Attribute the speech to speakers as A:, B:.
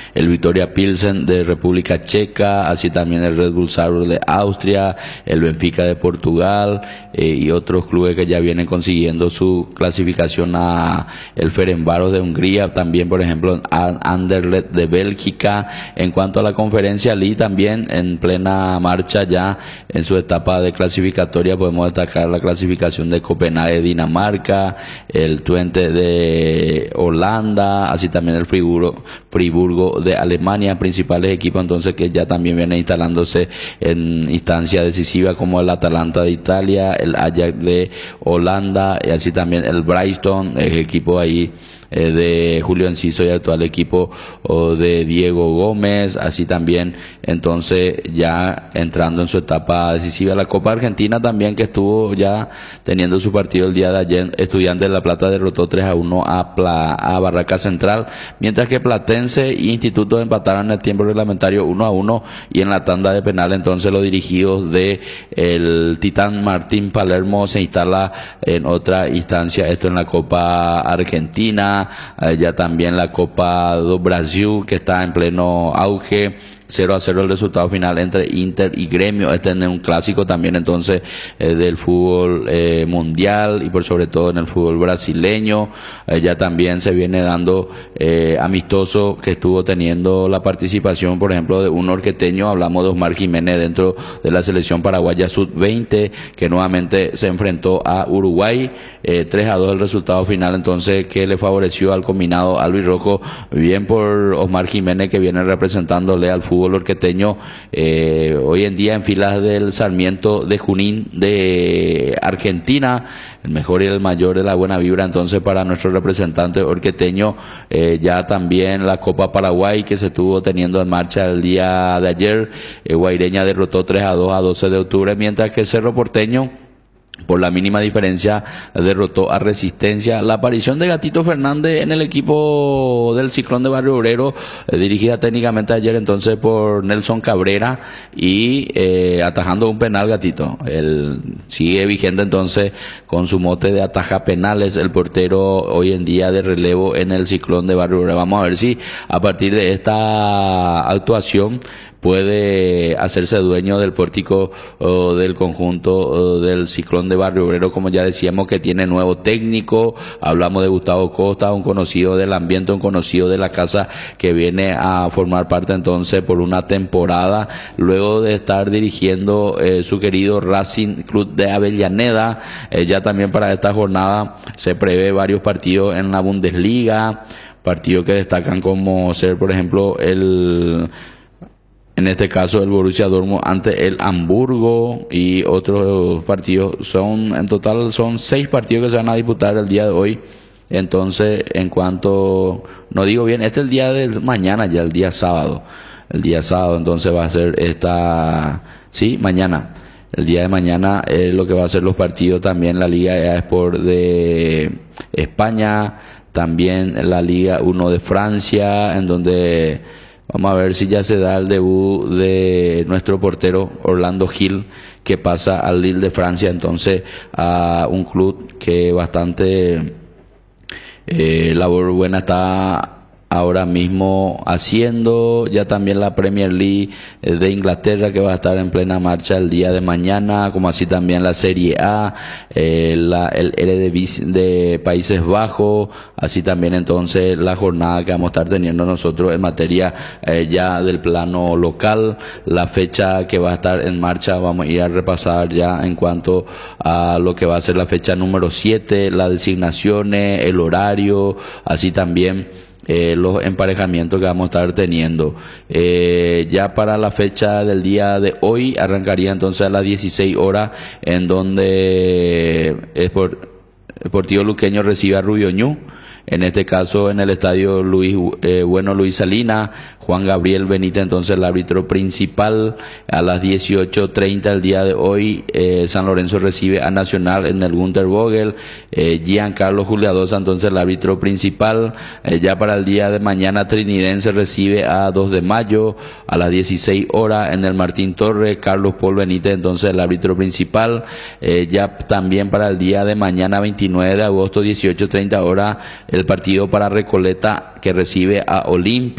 A: el Victoria Pilsen de República Checa, así también el Red Bull Salzburg de Austria, el Benfica de Portugal, y otros clubes que ya vienen consiguiendo su clasificación a el Ferencváros de Hungría, también por ejemplo Anderlecht de Bélgica. En cuanto a la Conferencia League, también en plena marcha ya en su etapa de clasificatoria, podemos destacar la clasificación de Copenhague de Dinamarca, el Twente de Holanda, así también el Friburgo de Alemania, principales equipos entonces que ya también vienen instalándose en instancia decisiva, como el Atalanta de Italia, el Ajax de Holanda, y así también el Brighton, el equipo ahí de Julio Enciso y actual equipo de Diego Gómez, así también entonces ya entrando en su etapa decisiva. La Copa Argentina también, que estuvo ya teniendo su partido el día de ayer, Estudiantes de La Plata derrotó 3-1 a Barraca Central, mientras que Platense y Instituto empataron en el tiempo reglamentario 1-1, y en la tanda de penal entonces los dirigidos de el Titán Martín Palermo se instala en otra instancia, esto en la Copa Argentina. Ya también la Copa do Brasil, que está en pleno auge, 0-0 el resultado final entre Inter y Gremio. Este es un clásico también entonces del fútbol mundial, y por sobre todo en el fútbol brasileño. Ya también se viene dando amistoso que estuvo teniendo la participación, por ejemplo, de un orqueteño. Hablamos de Osmar Jiménez dentro de la selección paraguaya sub-20, que nuevamente se enfrentó a Uruguay. 3-2 el resultado final entonces, que le favoreció al combinado albirrojo. Bien por Osmar Jiménez, que viene representándole al fútbol orqueteño hoy en día en filas del Sarmiento de Junín de Argentina. El mejor y el mayor de la buena vibra entonces para nuestro representante orqueteño. Ya también la Copa Paraguay, que se estuvo teniendo en marcha el día de ayer. Guaireña derrotó 3-2 a 12 de octubre, mientras que Cerro Porteño por la mínima diferencia derrotó a Resistencia. La aparición de Gatito Fernández en el equipo del Ciclón de Barrio Obrero, dirigida técnicamente ayer entonces por Nelson Cabrera, y atajando un penal Gatito. Él sigue vigente entonces con su mote de ataja penales, el portero hoy en día de relevo en el Ciclón de Barrio Obrero. Vamos a ver si a partir de esta actuación puede hacerse dueño del pórtico del conjunto del Ciclón de Barrio Obrero, como ya decíamos, que tiene nuevo técnico. Hablamos de Gustavo Costa, un conocido del ambiente, un conocido de la casa, que viene a formar parte entonces por una temporada, luego de estar dirigiendo su querido Racing Club de Avellaneda. Ya también para esta jornada se prevé varios partidos en la Bundesliga, partidos que destacan como ser, por ejemplo, en este caso el Borussia Dortmund ante el Hamburgo, y otros partidos. En total son 6 partidos que se van a disputar el día de hoy. Entonces, en cuanto, no digo bien, este es el día de mañana, ya el día sábado. El día sábado entonces va a ser mañana. El día de mañana es lo que va a ser los partidos también la Liga Sport de España, también la Liga 1 de Francia, en donde vamos a ver si ya se da el debut de nuestro portero Orlando Gil, que pasa al Lille de Francia, entonces a un club que bastante labor buena está ahora mismo haciendo. Ya también la Premier League de Inglaterra, que va a estar en plena marcha el día de mañana, como así también la Serie A, el Eredivisie de Países Bajos, así también entonces la jornada que vamos a estar teniendo nosotros en materia ya del plano local, la fecha que va a estar en marcha. Vamos a ir a repasar ya en cuanto a lo que va a ser la fecha número 7, las designaciones, el horario, así también los emparejamientos que vamos a estar teniendo. Ya para la fecha del día de hoy arrancaría entonces a las 16 horas, en donde Deportivo Luqueño recibe a Rubio Ñu. En este caso en el estadio Luis Salinas, Juan Gabriel Benítez entonces el árbitro principal. A las 18:30 el día de hoy San Lorenzo recibe a Nacional en el Gunter Vogel, Giancarlo Juliadosa entonces el árbitro principal. Ya para el día de mañana Trinidense recibe a 2 de Mayo a las 16 horas en el Martín Torres, Carlos Paul Benítez entonces el árbitro principal. Ya también para el día de mañana 29 de agosto 18:30 horas el partido para Recoleta, que recibe a Olimpia.